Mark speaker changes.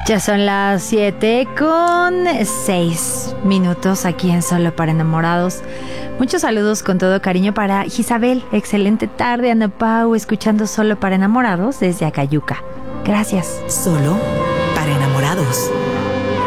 Speaker 1: Ya son las 7:06 aquí en Solo para Enamorados. Muchos saludos con todo cariño para Isabel. Excelente tarde, Ana Pau, escuchando Solo para Enamorados desde Acayuca. Gracias.
Speaker 2: Solo para Enamorados.